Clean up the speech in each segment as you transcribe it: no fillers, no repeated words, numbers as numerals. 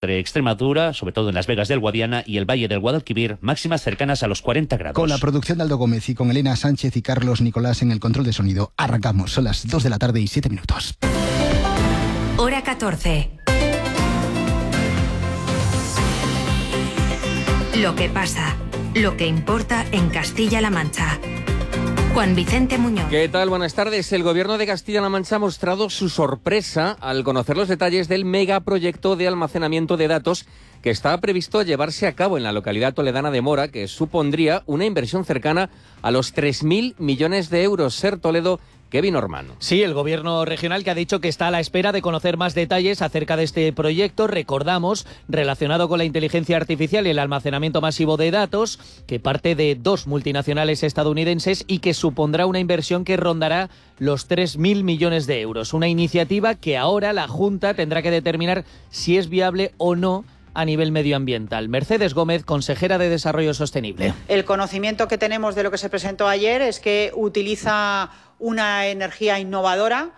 entre Extremadura, sobre todo en las Vegas del Guadiana y el Valle del Guadalquivir, máximas cercanas a los 40 grados. Con la producción de Aldo Gómez y con Elena Sánchez y Carlos Nicolás en el control de sonido, arrancamos. Son las 2 de la tarde y 7 minutos. Hora 14. Lo que pasa, lo que importa en Castilla-La Mancha. Juan Vicente Muñoz. ¿Qué tal? Buenas tardes. El Gobierno de Castilla-La Mancha ha mostrado su sorpresa al conocer los detalles del megaproyecto de almacenamiento de datos que está previsto llevarse a cabo en la localidad toledana de Mora, que supondría una inversión cercana a los 3.000 millones de euros. Ser Toledo, Kevin Ormano. Sí, el gobierno regional que ha dicho que está a la espera de conocer más detalles acerca de este proyecto, recordamos, relacionado con la inteligencia artificial y el almacenamiento masivo de datos, que parte de 2 multinacionales estadounidenses y que supondrá una inversión que rondará los 3.000 millones de euros. Una iniciativa que ahora la Junta tendrá que determinar si es viable o no a nivel medioambiental. Mercedes Gómez, consejera de Desarrollo Sostenible. El conocimiento que tenemos de lo que se presentó ayer es que utiliza una energía innovadora,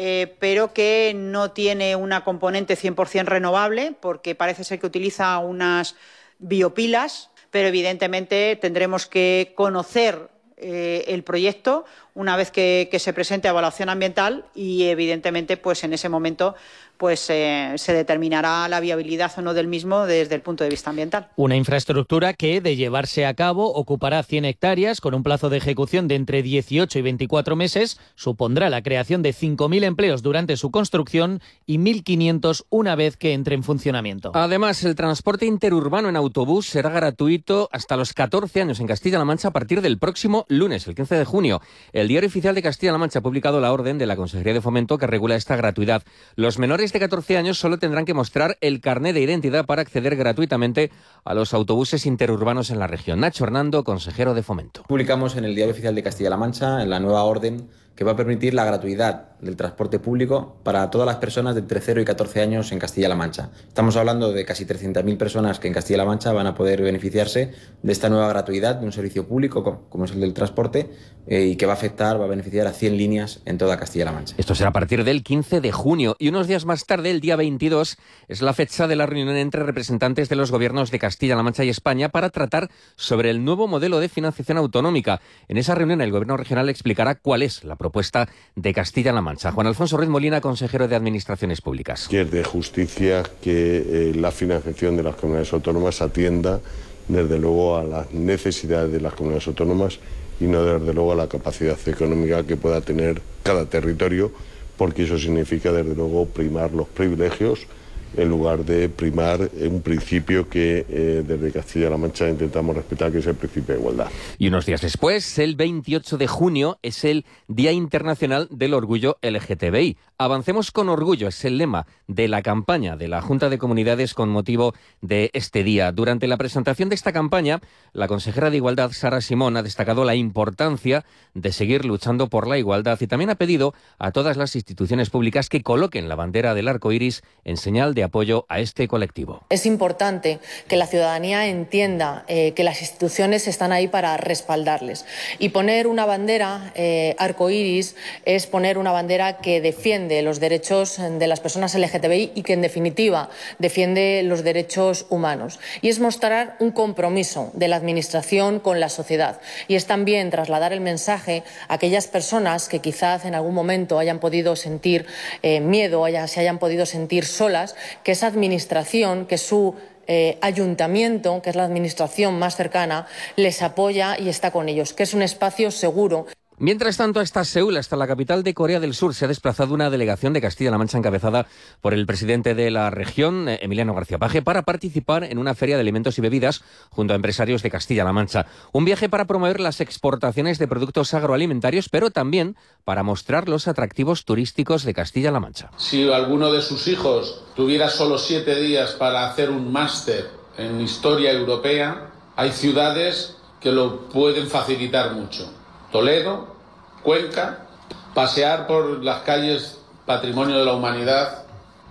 pero que no tiene una componente 100% renovable, porque parece ser que utiliza unas biopilas, pero evidentemente tendremos que conocer el proyecto una vez que se presente a evaluación ambiental y evidentemente pues en ese momento pues se determinará la viabilidad o no del mismo desde el punto de vista ambiental. Una infraestructura que, de llevarse a cabo, ocupará 100 hectáreas con un plazo de ejecución de entre 18 y 24 meses, supondrá la creación de 5.000 empleos durante su construcción y 1.500 una vez que entre en funcionamiento. Además, el transporte interurbano en autobús será gratuito hasta los 14 años en Castilla-La Mancha a partir del próximo lunes, el 15 de junio. El Diario Oficial de Castilla-La Mancha ha publicado la orden de la Consejería de Fomento que regula esta gratuidad. Los menores de 14 años solo tendrán que mostrar el carné de identidad para acceder gratuitamente a los autobuses interurbanos en la región. Nacho Hernando, consejero de Fomento. Publicamos en el Diario Oficial de Castilla-La Mancha en la nueva orden que va a permitir la gratuidad del transporte público para todas las personas de entre 0 y 14 años en Castilla-La Mancha. Estamos hablando de casi 300.000 personas que en Castilla-La Mancha van a poder beneficiarse de esta nueva gratuidad de un servicio público como es el del transporte y que va a beneficiar a 100 líneas en toda Castilla-La Mancha. Esto será a partir del 15 de junio y unos días más tarde, el día 22, es la fecha de la reunión entre representantes de los gobiernos de Castilla-La Mancha y España para tratar sobre el nuevo modelo de financiación autonómica. En esa reunión el gobierno regional explicará cuál es la propuesta de Castilla-La Mancha. Juan Alfonso Ruiz Molina, consejero de Administraciones Públicas. Que es de justicia que la financiación de las comunidades autónomas atienda desde luego a las necesidades de las comunidades autónomas y no desde luego a la capacidad económica que pueda tener cada territorio, porque eso significa desde luego primar los privilegios en lugar de primar un principio que desde Castilla-La Mancha intentamos respetar, que es el principio de igualdad. Y unos días después, el 28 de junio, es el Día Internacional del Orgullo LGTBI. Avancemos con orgullo, es el lema de la campaña de la Junta de Comunidades con motivo de este día. Durante la presentación de esta campaña, la consejera de Igualdad, Sara Simón, ha destacado la importancia de seguir luchando por la igualdad y también ha pedido a todas las instituciones públicas que coloquen la bandera del arco iris en señal de apoyo a este colectivo. Es importante que la ciudadanía entienda que las instituciones están ahí para respaldarles. Y poner una bandera arcoíris es poner una bandera que defiende los derechos de las personas LGTBI y que, en definitiva, defiende los derechos humanos. Y es mostrar un compromiso de la Administración con la sociedad. Y es también trasladar el mensaje a aquellas personas que quizás en algún momento hayan podido sentir miedo, se hayan podido sentir solas, que esa administración, que su ayuntamiento, que es la administración más cercana, les apoya y está con ellos, que es un espacio seguro. Mientras tanto, hasta Seúl, hasta la capital de Corea del Sur, se ha desplazado una delegación de Castilla-La Mancha encabezada por el presidente de la región, Emiliano García Paje, para participar en una feria de alimentos y bebidas junto a empresarios de Castilla-La Mancha. Un viaje para promover las exportaciones de productos agroalimentarios, pero también para mostrar los atractivos turísticos de Castilla-La Mancha. Si alguno de sus hijos tuviera solo 7 días para hacer un máster en historia europea, hay ciudades que lo pueden facilitar mucho. Toledo, Cuenca, pasear por las calles Patrimonio de la Humanidad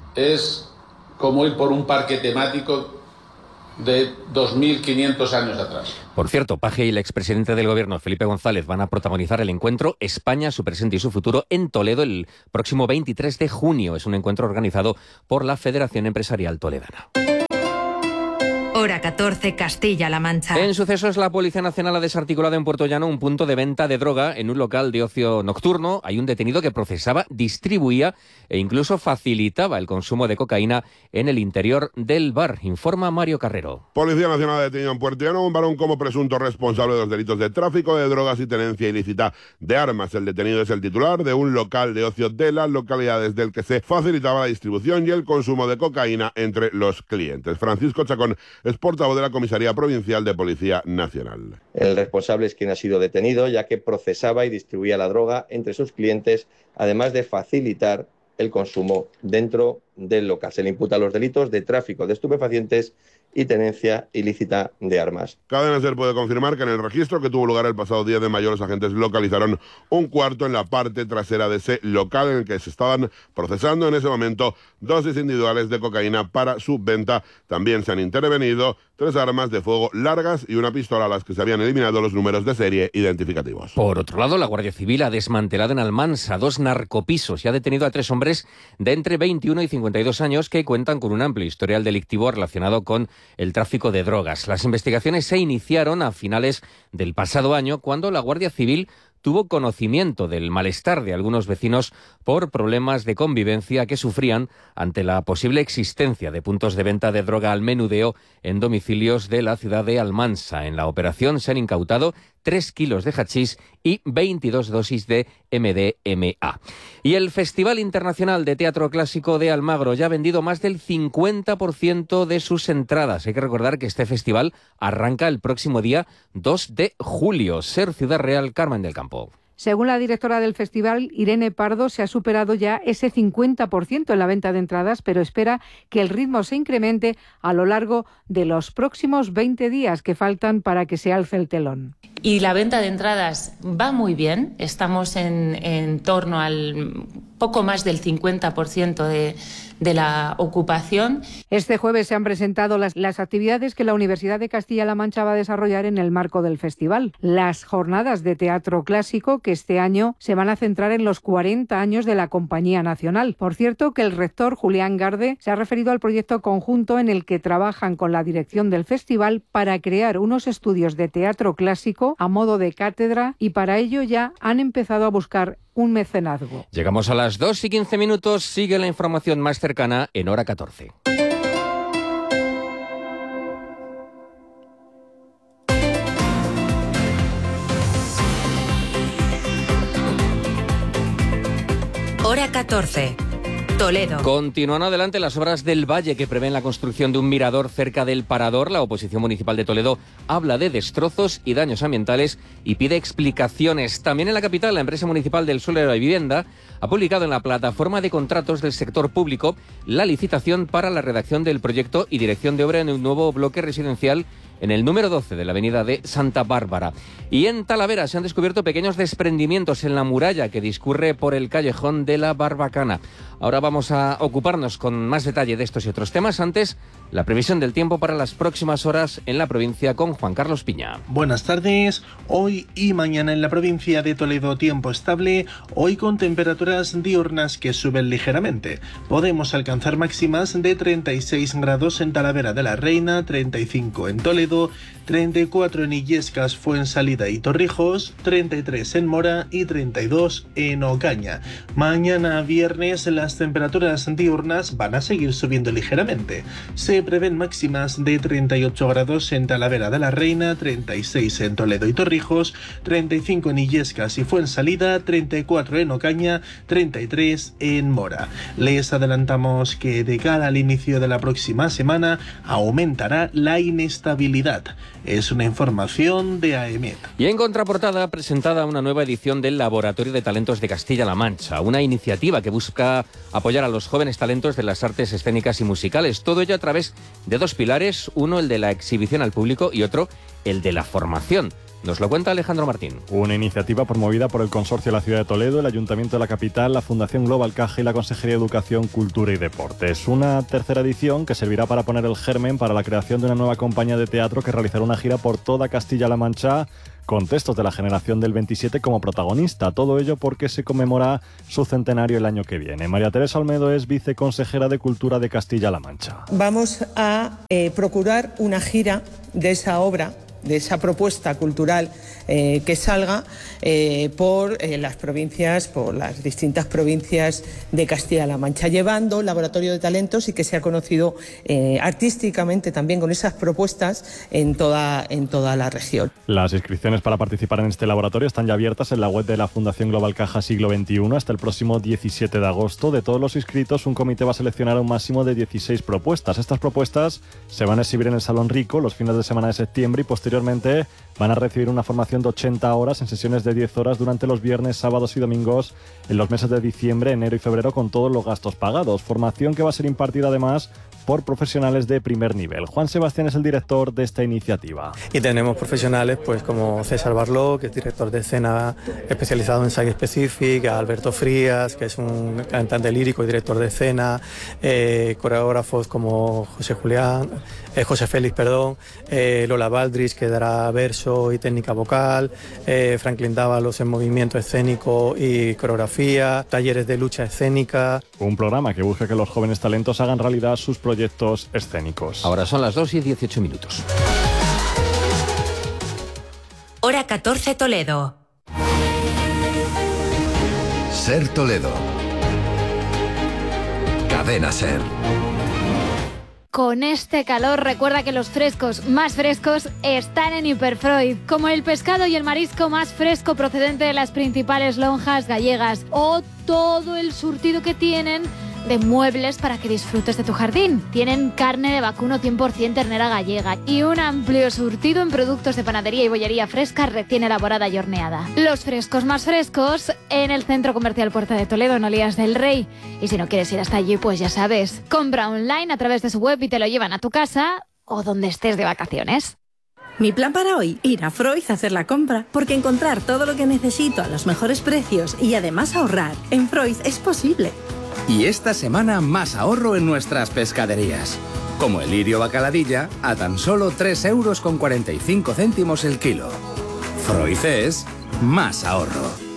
es como ir por un parque temático de 2.500 años atrás. Por cierto, Paje y el expresidente del Gobierno, Felipe González, van a protagonizar el encuentro España, su presente y su futuro en Toledo el próximo 23 de junio. Es un encuentro organizado por la Federación Empresarial Toledana. Hora 14, Castilla-La Mancha. En sucesos, la Policía Nacional ha desarticulado en Puerto Llano un punto de venta de droga en un local de ocio nocturno. Hay un detenido que procesaba, distribuía e incluso facilitaba el consumo de cocaína en el interior del bar, informa Mario Carrero. Policía Nacional ha detenido en Puerto Llano un varón como presunto responsable de los delitos de tráfico de drogas y tenencia ilícita de armas. El detenido es el titular de un local de ocio de las localidades del que se facilitaba la distribución y el consumo de cocaína entre los clientes. Francisco Chacón es portavoz de la Comisaría Provincial de Policía Nacional. El responsable es quien ha sido detenido, ya que procesaba y distribuía la droga entre sus clientes, además de facilitar el consumo dentro del local. Se le imputa los delitos de tráfico de estupefacientes y tenencia ilícita de armas. Cadena SER puede confirmar que en el registro que tuvo lugar el pasado 10 de mayo los agentes localizaron un cuarto en la parte trasera de ese local en el que se estaban procesando en ese momento dosis individuales de cocaína para su venta. También se han intervenido 3 armas de fuego largas y una pistola a las que se habían eliminado los números de serie identificativos. Por otro lado, la Guardia Civil ha desmantelado en Almansa 2 narcopisos y ha detenido a 3 hombres de entre 21 y 52 años que cuentan con un amplio historial delictivo relacionado con el tráfico de drogas. Las investigaciones se iniciaron a finales del pasado año cuando la Guardia Civil tuvo conocimiento del malestar de algunos vecinos por problemas de convivencia que sufrían ante la posible existencia de puntos de venta de droga al menudeo en domicilios de la ciudad de Almansa. En la operación se han incautado 3 kilos de hachís y 22 dosis de MDMA. Y el Festival Internacional de Teatro Clásico de Almagro ya ha vendido más del 50% de sus entradas. Hay que recordar que este festival arranca el próximo día 2 de julio. Ser Ciudad Real, Carmen del Campo. Según la directora del festival, Irene Pardo, se ha superado ya ese 50% en la venta de entradas, pero espera que el ritmo se incremente a lo largo de los próximos 20 días que faltan para que se alce el telón. Y la venta de entradas va muy bien, estamos en torno al poco más del 50% de la ocupación. Este jueves se han presentado las actividades que la Universidad de Castilla-La Mancha va a desarrollar en el marco del festival. Las jornadas de teatro clásico que este año se van a centrar en los 40 años de la Compañía Nacional. Por cierto, que el rector Julián Garde se ha referido al proyecto conjunto en el que trabajan con la dirección del festival para crear unos estudios de teatro clásico a modo de cátedra y para ello ya han empezado a buscar un mecenazgo. Llegamos a las 2:15. Sigue la información más cercana en Hora 14. Hora 14. Toledo. Continúan adelante las obras del Valle que prevén la construcción de un mirador cerca del Parador. La oposición municipal de Toledo habla de destrozos y daños ambientales y pide explicaciones. También en la capital, la empresa municipal del suelo y la vivienda ha publicado en la plataforma de contratos del sector público la licitación para la redacción del proyecto y dirección de obra en un nuevo bloque residencial en el número 12 de la avenida de Santa Bárbara. Y en Talavera se han descubierto pequeños desprendimientos en la muralla que discurre por el callejón de la Barbacana. Ahora vamos a ocuparnos con más detalle de estos y otros temas. Antes, la previsión del tiempo para las próximas horas en la provincia con Juan Carlos Piña. Buenas tardes. Hoy y mañana en la provincia de Toledo tiempo estable, hoy con temperaturas diurnas que suben ligeramente. Podemos alcanzar máximas de 36 grados en Talavera de la Reina, 35 en Toledo, 34 en Illescas, Fuensalida y Torrijos, 33 en Mora y 32 en Ocaña. Mañana viernes las temperaturas diurnas van a seguir subiendo ligeramente. Se prevén máximas de 38 grados en Talavera de la Reina, 36 en Toledo y Torrijos, 35 en Illescas y Fuensalida, 34 en Ocaña, 33 en Mora. Les adelantamos que de cara al inicio de la próxima semana aumentará la inestabilidad. Es una información de AEMET. Y en contraportada, presentada una nueva edición del Laboratorio de Talentos de Castilla-La Mancha, una iniciativa que busca apoyar a los jóvenes talentos de las artes escénicas y musicales. Todo ello a través de 2 pilares, uno el de la exhibición al público y otro el de la formación. Nos lo cuenta Alejandro Martín. Una iniciativa promovida por el Consorcio de la Ciudad de Toledo, el Ayuntamiento de la capital, la Fundación Global Caja y la Consejería de Educación, Cultura y Deportes. Una tercera edición que servirá para poner el germen para la creación de una nueva compañía de teatro que realizará una gira por toda Castilla-La Mancha con textos de la generación del 27 como protagonista. Todo ello porque se conmemora su centenario el año que viene. María Teresa Olmedo es viceconsejera de Cultura de Castilla-La Mancha. Vamos a procurar una gira de esa obra, de esa propuesta cultural que salga por las provincias, por las distintas provincias de Castilla-La Mancha, llevando el laboratorio de talentos y que sea conocido artísticamente también con esas propuestas en toda la región. Las inscripciones para participar en este laboratorio están ya abiertas en la web de la Fundación Global Caja Siglo XXI hasta el próximo 17 de agosto. De todos los inscritos, un comité va a seleccionar un máximo de 16 propuestas. Estas propuestas se van a exhibir en el Salón Rico los fines de semana de septiembre y posteriormente van a recibir una formación de 80 horas en sesiones de 10 horas durante los viernes, sábados y domingos en los meses de diciembre, enero y febrero con todos los gastos pagados. Formación que va a ser impartida además por profesionales de primer nivel. Juan Sebastián es el director de esta iniciativa. Y tenemos profesionales pues como César Barló, que es director de escena especializado en Site Specific, a Alberto Frías, que es un cantante lírico y director de escena, coreógrafos como José Félix, Lola Baldrich, que dará verso y técnica vocal, Franklin Dávalos en movimiento escénico y coreografía, talleres de lucha escénica. Un programa que busca que los jóvenes talentos hagan realidad sus proyectos escénicos. Ahora son las 2:18. Hora 14 Toledo. Ser Toledo. Cadena Ser. Con este calor, recuerda que los frescos más frescos están en Hiperfreud, como el pescado y el marisco más fresco procedente de las principales lonjas gallegas, o todo el surtido que tienen de muebles para que disfrutes de tu jardín. Tienen carne de vacuno 100% ternera gallega y un amplio surtido en productos de panadería y bollería fresca recién elaborada y horneada. Los frescos más frescos en el Centro Comercial Puerta de Toledo, en Olías del Rey. Y si no quieres ir hasta allí, pues ya sabes, compra online a través de su web y te lo llevan a tu casa o donde estés de vacaciones. Mi plan para hoy, ir a Freud a hacer la compra, porque encontrar todo lo que necesito a los mejores precios y además ahorrar en Freud es posible. Y esta semana más ahorro en nuestras pescaderías. Como el lirio bacaladilla a tan solo 3,45 € el kilo. Freud es más ahorro.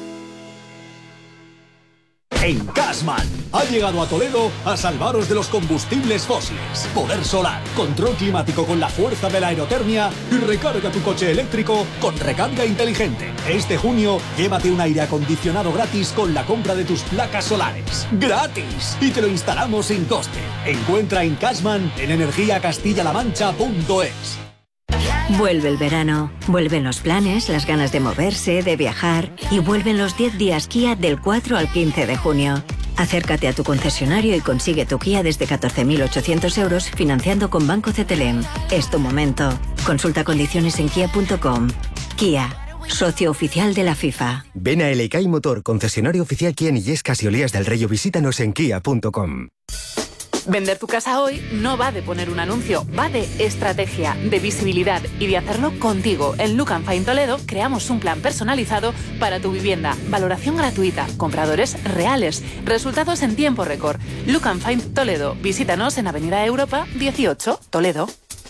En Cashman ha llegado a Toledo a salvaros de los combustibles fósiles. Poder solar, control climático con la fuerza de la aerotermia y recarga tu coche eléctrico con recarga inteligente. Este junio, llévate un aire acondicionado gratis con la compra de tus placas solares. ¡Gratis! Y te lo instalamos sin coste. Encuentra en Cashman en energiacastillaLamancha.es. Vuelve el verano, vuelven los planes, las ganas de moverse, de viajar y vuelven los 10 días Kia del 4 al 15 de junio. Acércate a tu concesionario y consigue tu Kia desde 14.800 € financiando con Banco CTLM. Es tu momento. Consulta condiciones en kia.com. Kia, socio oficial de la FIFA. Ven a LK Motor, concesionario oficial Kia en Illescas y Olías del Rey, o visítanos en kia.com. Vender tu casa hoy no va de poner un anuncio, va de estrategia, de visibilidad y de hacerlo contigo. En Look & Find Toledo creamos un plan personalizado para tu vivienda. Valoración gratuita, compradores reales, resultados en tiempo récord. Look & Find Toledo. Visítanos en Avenida Europa 18, Toledo.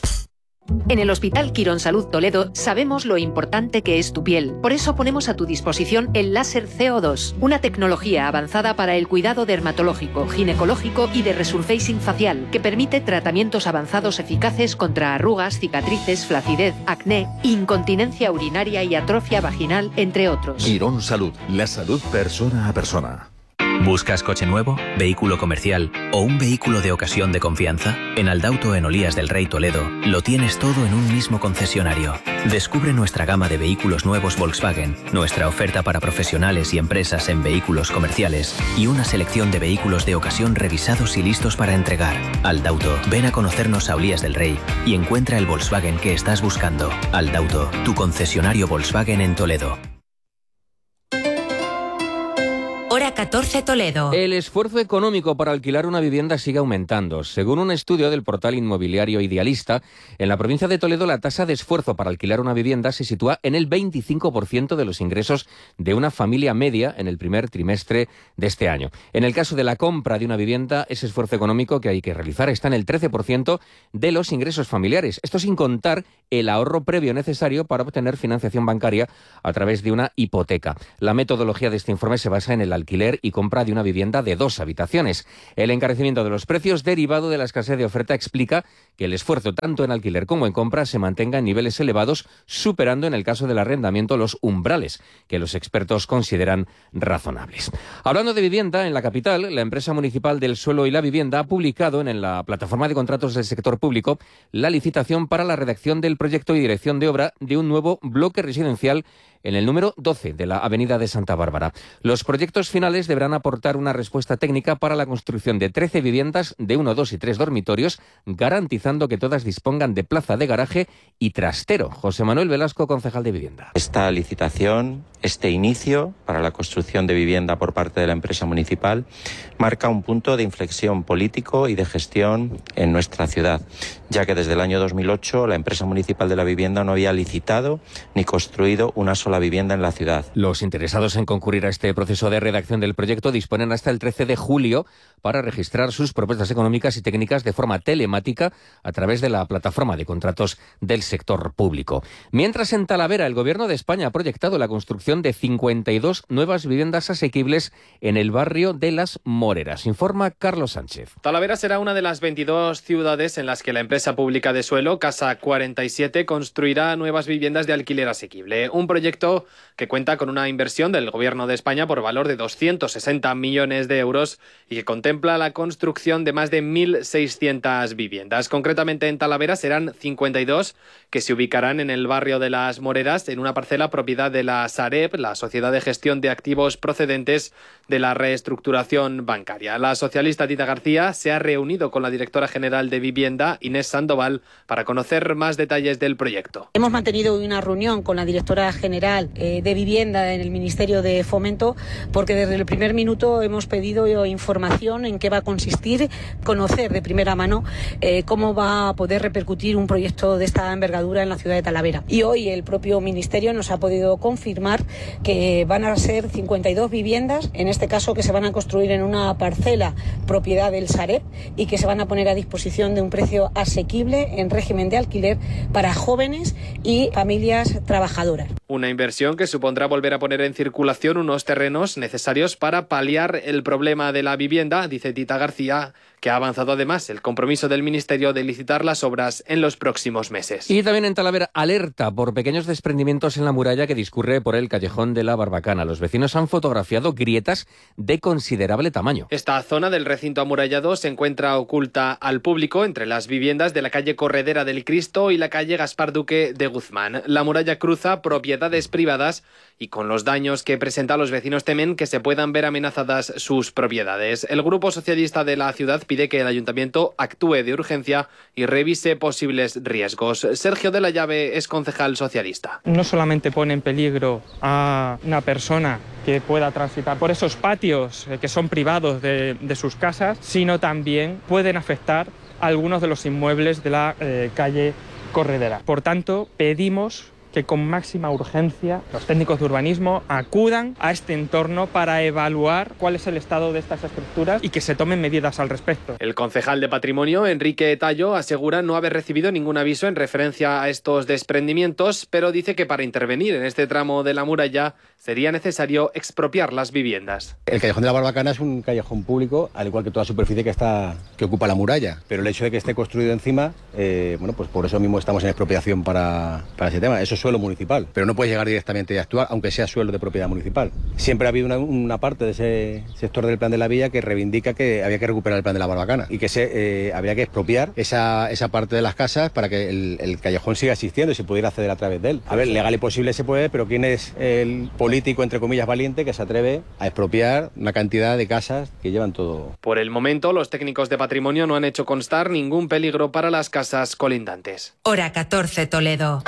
En el Hospital Quirón Salud Toledo sabemos lo importante que es tu piel. Por eso ponemos a tu disposición el láser CO2, una tecnología avanzada para el cuidado dermatológico, ginecológico y de resurfacing facial, que permite tratamientos avanzados eficaces contra arrugas, cicatrices, flacidez, acné, incontinencia urinaria y atrofia vaginal, entre otros. Quirón Salud, la salud persona a persona. ¿Buscas coche nuevo, vehículo comercial o un vehículo de ocasión de confianza? En Aldauto, en Olías del Rey Toledo, lo tienes todo en un mismo concesionario. Descubre nuestra gama de vehículos nuevos Volkswagen, nuestra oferta para profesionales y empresas en vehículos comerciales y una selección de vehículos de ocasión revisados y listos para entregar. Aldauto, ven a conocernos a Olías del Rey y encuentra el Volkswagen que estás buscando. Aldauto, tu concesionario Volkswagen en Toledo. Hora 14 14 Toledo. El esfuerzo económico para alquilar una vivienda sigue aumentando. Según un estudio del portal inmobiliario Idealista, en la provincia de Toledo la tasa de esfuerzo para alquilar una vivienda se sitúa en el 25% de los ingresos de una familia media en el primer trimestre de este año. En el caso de la compra de una vivienda, ese esfuerzo económico que hay que realizar está en el 13% de los ingresos familiares. Esto sin contar el ahorro previo necesario para obtener financiación bancaria a través de una hipoteca. La metodología de este informe se basa en el alquiler y compra de una vivienda de 2 habitaciones. El encarecimiento de los precios derivado de la escasez de oferta explica que el esfuerzo tanto en alquiler como en compra se mantenga en niveles elevados, superando en el caso del arrendamiento los umbrales que los expertos consideran razonables. Hablando de vivienda, en la capital, la empresa municipal del suelo y la vivienda ha publicado en la plataforma de contratos del sector público la licitación para la redacción del proyecto y dirección de obra de un nuevo bloque residencial en el número 12 de la Avenida de Santa Bárbara. Los proyectos finales deberán aportar una respuesta técnica para la construcción de 13 viviendas de 1, 2 y 3 dormitorios, garantizando que todas dispongan de plaza de garaje y trastero. José Manuel Velasco, concejal de Vivienda. Esta licitación, este inicio para la construcción de vivienda por parte de la empresa municipal, marca un punto de inflexión político y de gestión en nuestra ciudad, ya que desde el año 2008 la empresa municipal de la vivienda no había licitado ni construido una sola vivienda en la ciudad. Los interesados en concurrir a este proceso de redacción del proyecto disponen hasta el 13 de julio para registrar sus propuestas económicas y técnicas de forma telemática a través de la plataforma de contratos del sector público. Mientras en Talavera el Gobierno de España ha proyectado la construcción de 52 nuevas viviendas asequibles en el barrio de Las Moreras. Informa Carlos Sánchez. Talavera será una de las 22 ciudades en las que la empresa pública de suelo, Casa 47, construirá nuevas viviendas de alquiler asequible. Un proyecto que cuenta con una inversión del Gobierno de España por valor de 260 millones de euros y que contempla la construcción de más de 1.600 viviendas. Concretamente en Talavera serán 52 que se ubicarán en el barrio de Las Moreras, en una parcela propiedad de la Sareb, la Sociedad de Gestión de Activos procedentes de la reestructuración bancaria. La socialista Tita García se ha reunido con la directora general de Vivienda, Inés Sandoval, para conocer más detalles del proyecto. Hemos mantenido una reunión con la directora general de Vivienda en el Ministerio de Fomento, porque desde el primer minuto hemos pedido información en qué va a consistir, conocer de primera mano cómo va a poder repercutir un proyecto de esta envergadura en la ciudad de Talavera. Y hoy el propio Ministerio nos ha podido confirmar que van a ser 52 viviendas, en este caso que se van a construir en una parcela propiedad del Sareb y que se van a poner a disposición de un precio asequible en régimen de alquiler para jóvenes y familias trabajadoras. Una inversión que supondrá volver a poner en circulación unos terrenos necesarios para paliar el problema de la vivienda, dice Tita García, que ha avanzado además el compromiso del Ministerio de licitar las obras en los próximos meses. Y también en Talavera, alerta por pequeños desprendimientos en la muralla que discurre por el callejón de la Barbacana. Los vecinos han fotografiado grietas de considerable tamaño. Esta zona del recinto amurallado se encuentra oculta al público entre las viviendas de la calle Corredera del Cristo y la calle Gaspar Duque de Guzmán. La muralla cruza propiedades privadas y con los daños que presenta, los vecinos temen que se puedan ver amenazadas sus propiedades. El Grupo Socialista de la ciudad pide que el Ayuntamiento actúe de urgencia y revise posibles riesgos. Sergio de la Llave es concejal socialista. No solamente pone en peligro a una persona que pueda transitar por esos patios que son privados de sus casas, sino también pueden afectar a algunos de los inmuebles de la calle Corredera. Por tanto, pedimos que con máxima urgencia los técnicos de urbanismo acudan a este entorno para evaluar cuál es el estado de estas estructuras y que se tomen medidas al respecto. El concejal de Patrimonio, Enrique Tallo, asegura no haber recibido ningún aviso en referencia a estos desprendimientos, pero dice que para intervenir en este tramo de la muralla sería necesario expropiar las viviendas. El callejón de la Barbacana es un callejón público, al igual que toda superficie que ocupa la muralla, pero el hecho de que esté construido encima, pues por eso mismo estamos en expropiación para ese tema. Eso es suelo municipal, pero no puedes llegar directamente a actuar, aunque sea suelo de propiedad municipal. Siempre ha habido una parte de ese sector del plan de la villa que reivindica que había que recuperar el plan de la Barbacana y que habría que expropiar esa parte de las casas para que el callejón siga existiendo y se pudiera acceder a través de él. A ver, legal y posible se puede, pero ¿quién es el político, entre comillas, valiente que se atreve a expropiar una cantidad de casas que llevan todo? Por el momento, los técnicos de Patrimonio no han hecho constar ningún peligro para las casas colindantes. Hora 14, Toledo.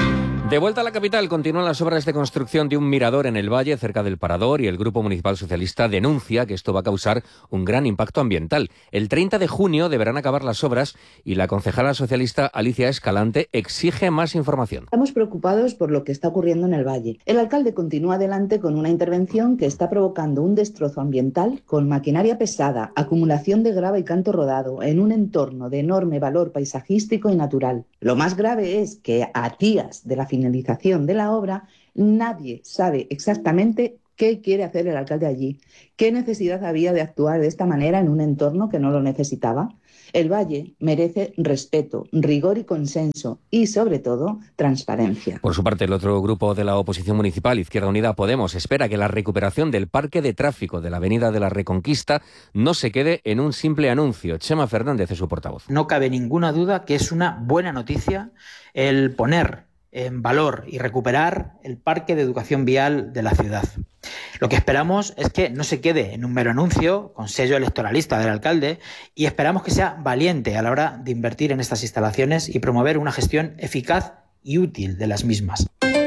De vuelta a la capital, continúan las obras de construcción de un mirador en el Valle, cerca del Parador, y el Grupo Municipal Socialista denuncia que esto va a causar un gran impacto ambiental. El 30 de junio deberán acabar las obras y la concejala socialista Alicia Escalante exige más información. Estamos preocupados por lo que está ocurriendo en el Valle. El alcalde continúa adelante con una intervención que está provocando un destrozo ambiental con maquinaria pesada, acumulación de grava y canto rodado en un entorno de enorme valor paisajístico y natural. Lo más grave es que a días de la finalización de la obra, nadie sabe exactamente qué quiere hacer el alcalde allí, qué necesidad había de actuar de esta manera en un entorno que no lo necesitaba. El Valle merece respeto, rigor y consenso y, sobre todo, transparencia. Por su parte, el otro grupo de la oposición municipal, Izquierda Unida Podemos, espera que la recuperación del parque de tráfico de la Avenida de la Reconquista no se quede en un simple anuncio. Chema Fernández es su portavoz. No cabe ninguna duda que es una buena noticia el poner en valor y recuperar el parque de educación vial de la ciudad. Lo que esperamos es que no se quede en un mero anuncio con sello electoralista del alcalde y esperamos que sea valiente a la hora de invertir en estas instalaciones y promover una gestión eficaz y útil de las mismas.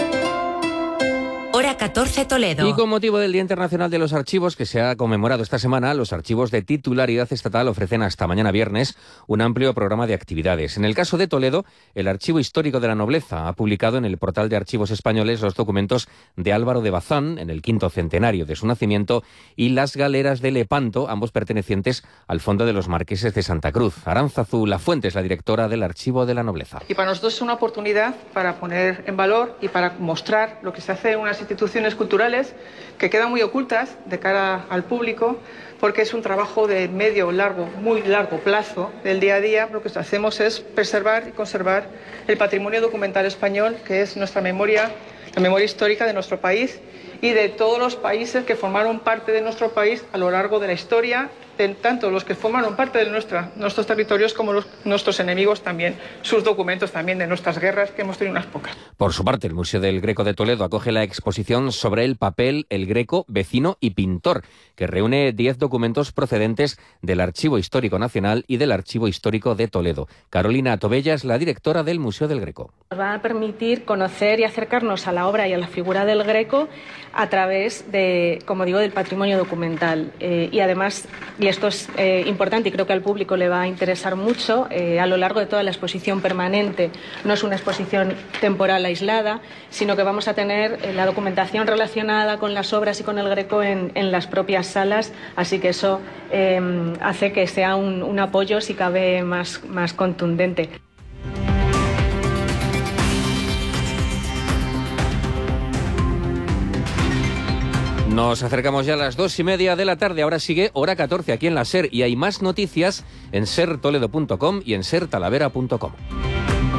Hora 14 Toledo. Y con motivo del Día Internacional de los Archivos, que se ha conmemorado esta semana, los archivos de titularidad estatal ofrecen hasta mañana viernes un amplio programa de actividades. En el caso de Toledo, el Archivo Histórico de la Nobleza ha publicado en el portal de Archivos Españoles los documentos de Álvaro de Bazán, en el 5º centenario de su nacimiento, y las galeras de Lepanto, ambos pertenecientes al Fondo de los Marqueses de Santa Cruz. Aránzazu Lafuente es la directora del Archivo de la Nobleza. Y para nosotros es una oportunidad para poner en valor y para mostrar lo que se hace en unas instituciones culturales que quedan muy ocultas de cara al público, porque es un trabajo de muy largo plazo del día a día. Lo que hacemos es preservar y conservar el patrimonio documental español, que es nuestra memoria, la memoria histórica de nuestro país y de todos los países que formaron parte de nuestro país a lo largo de la historia, tanto los que formaron parte de nuestros territorios como nuestros enemigos también, sus documentos también de nuestras guerras, que hemos tenido unas pocas. Por su parte, el Museo del Greco de Toledo acoge la exposición sobre el papel, el Greco, vecino y pintor, que reúne 10 documentos procedentes del Archivo Histórico Nacional y del Archivo Histórico de Toledo. Carolina Tobella es la directora del Museo del Greco. Nos va a permitir conocer y acercarnos a la obra y a la figura del Greco a través de, como digo, del patrimonio documental. Y además, y esto es importante y creo que al público le va a interesar mucho, a lo largo de toda la exposición permanente, no es una exposición temporal aislada, sino que vamos a tener la documentación relacionada con las obras y con el Greco en las propias salas, así que eso hace que sea un apoyo, si cabe, más contundente. Nos acercamos ya a las 2:30 de la tarde. Ahora sigue Hora 14 aquí en la SER y hay más noticias en sertoledo.com y en sertalavera.com.